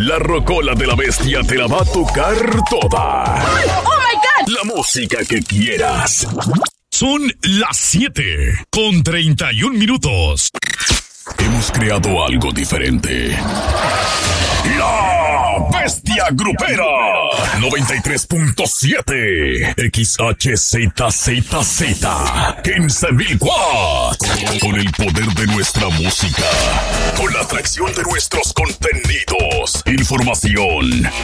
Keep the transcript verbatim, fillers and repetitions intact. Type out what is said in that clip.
La rocola de la bestia te la va a tocar toda. ¡Oh, my God! La música que quieras. Son las siete con treinta y un minutos. Hemos creado algo diferente. La Bestia Grupera noventa y tres punto siete X H Z Z Z quince mil watts. Con el poder de nuestra música, con la atracción de nuestros contenidos, información